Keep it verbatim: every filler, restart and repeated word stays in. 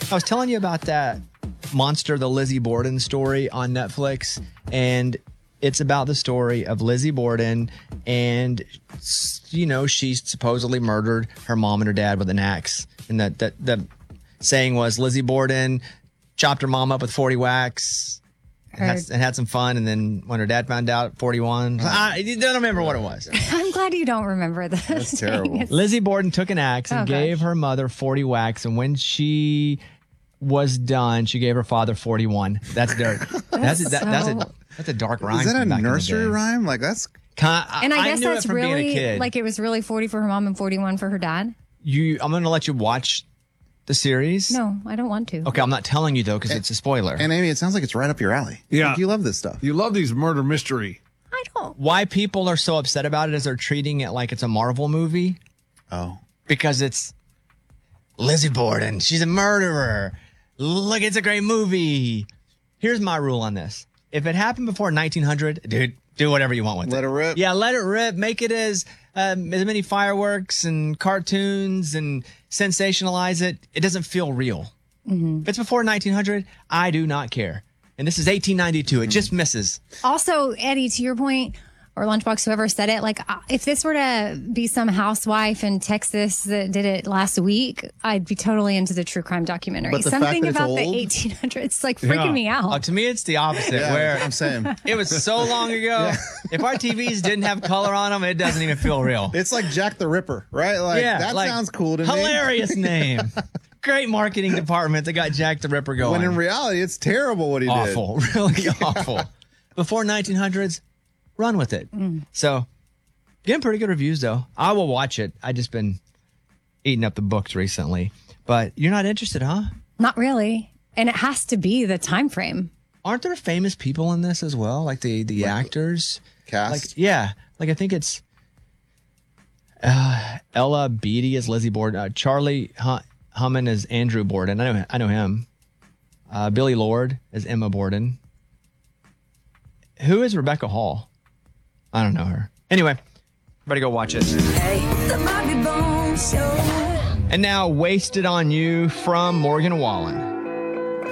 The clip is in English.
I was telling you about that Monster, the Lizzie Borden story on Netflix, and it's about the story of Lizzie Borden, and you know she's supposedly murdered her mom and her dad with an axe, and that that the saying was Lizzie Borden chopped her mom up with forty whacks and had, and had some fun, and then when her dad found out, forty-one. I don't remember what it was. I'm glad you don't remember this. That's terrible. Lizzie Borden took an axe and Oh, gave gosh. her mother forty whacks, and when she was done, she gave her father forty-one. That's dirt. That's a, that, that's a that's a dark rhyme. Is that a from back in the nursery day. rhyme? Like that's Kind I, And I, I guess knew that's it from being a really kid. like it was really forty for her mom and forty-one for her dad. You, I'm going to let you watch the series. No, I don't want to. Okay, I'm not telling you though because it's a spoiler. and Amy, it sounds like it's right up your alley. Yeah. Like, you love this stuff. You love these murder mystery. I don't. Why people are so upset about it is they're treating it like it's a Marvel movie Oh, because it's Lizzie Borden. She's a murderer. Look, it's a great movie. Here's my rule on this. If it happened before nineteen hundred, dude, do whatever you want with Let it. it rip. Yeah, let it rip. Make it as um, as many fireworks and cartoons and sensationalize it. It doesn't feel real. Mm-hmm. If it's before nineteen hundred, I do not care. And this is eighteen ninety-two. It just misses. Also, Eddie, to your point, or Lunchbox, whoever said it, like uh, if this were to be some housewife in Texas that did it last week, I'd be totally into the true crime documentary. But the fact Something that it's about the old- eighteen hundreds, like freaking me out. Uh, to me, it's the opposite. yeah. Where I'm saying it was so long ago. If our T Vs didn't have color on them, it doesn't even feel real. it's like Jack the Ripper, right? Like that like, sounds cool to me. hilarious name. Great marketing department that got Jack the Ripper going. When in reality, it's terrible what he awful, did. really awful. Before nineteen hundreds, run with it. So, getting pretty good reviews though. I will watch it. I just been eating up the books recently. But you're not interested, huh? Not really, and it has to be the time frame. Aren't there famous people in this as well? Like the the actors, Cast. Like yeah, like I think it's uh, Ella Beatty as Lizzie Borden, uh, Charlie H- Hunnam as Andrew Borden. I know I know him. Uh, Billy Lord as Emma Borden. Who is Rebecca Hall? I don't know her. Anyway, everybody go watch it. Hey, the Bobby Bones Show. And now, Wasted on You from Morgan Wallen.